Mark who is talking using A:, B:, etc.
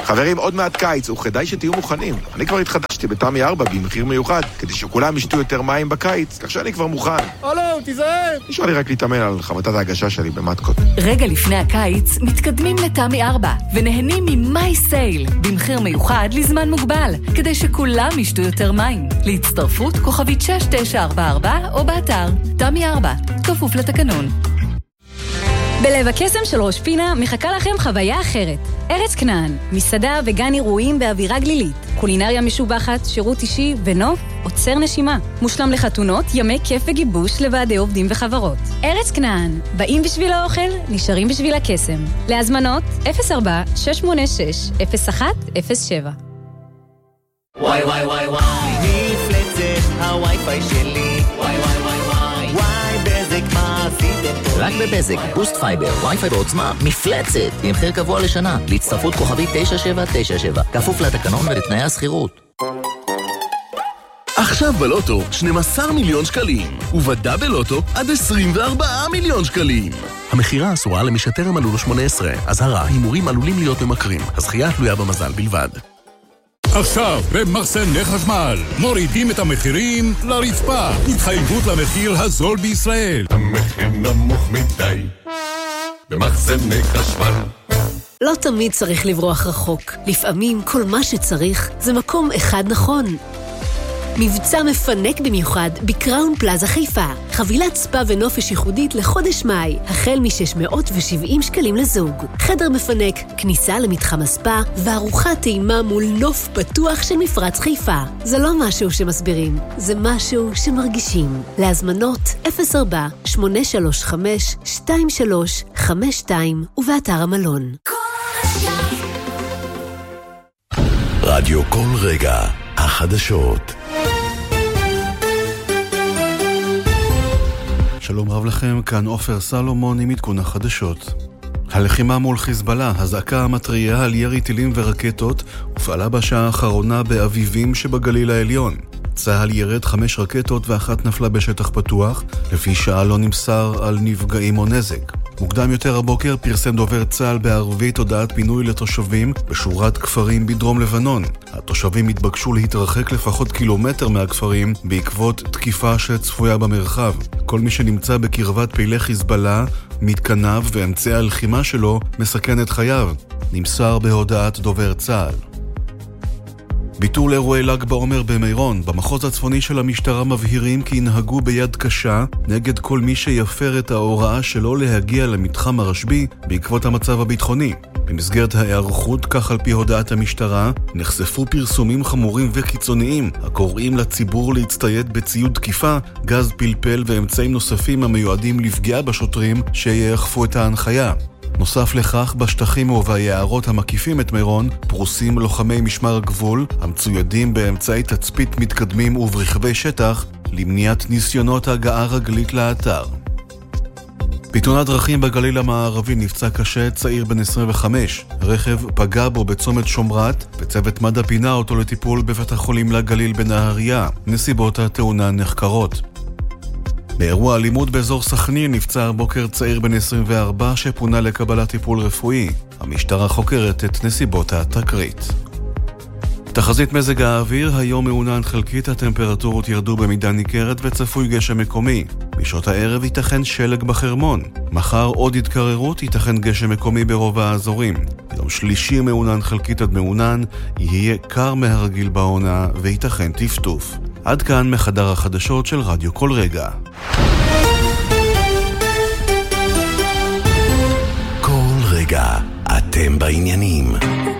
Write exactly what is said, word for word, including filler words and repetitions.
A: חברים, עוד מעט קיץ, וכדאי שתהיו מוכנים. אני כבר התחדשתי בתמי ארבע במחיר מיוחד, כדי שכולם ישתו יותר מים בקיץ, כך שאני כבר מוכן.
B: הלו, תיזהר!
A: נשאר לי רק להתאמן על חמתת ההגשה שלי במתקות.
C: רגע לפני הקיץ, מתקדמים לתמי ארבע, ונהנים ממי סייל, במחיר מיוחד לזמן מוגבל, כדי שכולם ישתו יותר מים. להצטרפות כוכבית שש תשע ארבע ארבע או באתר תמי ארבע, כפוף לתקנון.
D: בלב הקסם של ראש פינה מחכה לכם חוויה אחרת. ארץ כנען, מסעדה וגן אירועים באווירה גלילית, קולינריה משובחת, שירות אישי ונוף עוצר נשימה. מושלם לחתונות, ימי כיף וגיבוש לוועדי עובדים וחברות. ארץ כנען, באים בשביל האוכל, נשארים בשביל הקסם. להזמנות אפס ארבע שש שמונה שש אפס אחת אפס שבע.
E: וואי וואי וואי וואי, מפלצת הווי-פיי שלי. וואי וואי וואי וואי, וואי בזק מה עשיתם?
F: רק בבזק, בוסט פייבר, וי-פיי בעוצמה, מפלצת, עם מחיר קבוע לשנה, להצטרפות כוכבית תשע שבע תשע שבע, כפוף לתקנון ולתנאי השכירות.
G: עכשיו בלוטו שנים עשר מיליון שקלים, ובדאבל לוטו עד עשרים וארבעה מיליון שקלים. המחירה אסורה למי שטרם מלאו לו שמונה עשרה, אזהרה, הימורים עלולים להיות ממכרים, הזכייה תלויה במזל בלבד.
H: עכשיו, במחסני חשמל, מורידים את המחירים לרצפה. התחייבות למחיר הזול בישראל.
I: המחיר נמוך מדי, במחסני חשמל.
J: לא תמיד צריך לברוח רחוק. לפעמים כל מה שצריך זה מקום אחד נכון. מבצע מפנק במיוחד בקראון פלאזה חיפה. חבילת ספה ונופש ייחודית לחודש מאי, החל מ-שש מאות ושבעים שקלים לזוג. חדר מפנק, כניסה למתחם הספה, וארוחת טעימה מול נוף פתוח של מפרץ חיפה. זה לא משהו שמסבירים, זה משהו שמרגישים. להזמנות אפס ארבע שמונה שלוש חמש שתיים שלוש חמש שתיים ובאתר המלון.
I: רדיו כל רגע, החדשות.
K: שלום רב לכם, כאן עופר סלומון עם עדכון החדשות. הלחימה מול חיזבאללה, הזעקה המטריה על ירי טילים ורקטות, הופעלה בשעה האחרונה באביבים שבגליל העליון. צהל ירד חמש רקטות ואחת נפלה בשטח פתוח, לפי שעה לא נמסר על נפגעים או נזק. מוקדם יותר הבוקר פרסם דובר צהל בערבית הודעת פינוי לתושבים בשורת כפרים בדרום לבנון. התושבים התבקשו להתרחק לפחות קילומטר מהכפרים בעקבות תקיפה שצפויה במרחב. כל מי שנמצא בקרבת פעילי חיזבאללה, מתקניו ואמצעי הלחימה שלו מסכן את חייו, נמסר בהודעת דובר צהל. ביטול אירועי ל"ג בעומר במירון. במחוז הצפוני של המשטרה מבהירים כי ינהגו ביד קשה נגד כל מי שיפר את ההוראה שלא להגיע למתחם הרשב"י בעקבות המצב הביטחוני. במסגרת ההיערכות, כך על פי הודעת המשטרה, נחשפו פרסומים חמורים וקיצוניים הקוראים לציבור להצטייד בציוד תקיפה, גז פלפל ואמצעים נוספים המיועדים לפגיעה בשוטרים שיאכפו את ההנחיה. נוסף לכך, בשטחים וביערות המקיפים את מירון פרוסים לוחמי משמר הגבול המצוידים באמצעי תצפית מתקדמים וברכבי שטח למניעת ניסיונות הגעה רגלית לאתר. בתאונת דרכים בגליל המערבי נפצע קשה צעיר בן עשרים וחמש. רכב פגע בו בצומת שומרת, וצוות מד"א פינה אותו לטיפול בבית החולים לגליל בנהריה. נסיבות התאונה נחקרות. באירוע אלימות באזור סכנין נפצע בוקר צעיר בן עשרים וארבע שפונה לקבלת טיפול רפואי. המשטרה חוקרת את נסיבות התקרית. תחזית מזג האוויר, היום מעונן חלקית, הטמפרטורות ירדו במידה ניכרת וצפוי גשם מקומי. בשעות הערב ייתכן שלג בחרמון. מחר עוד התקררות, ייתכן גשם מקומי ברוב האזורים. יום שלישי מעונן חלקית עד מעונן, יהיה קר מהרגיל בעונה וייתכן טפטוף. עד כאן מחדר החדשות של רדיו כל רגע.
I: כל רגע אתם בעניינים.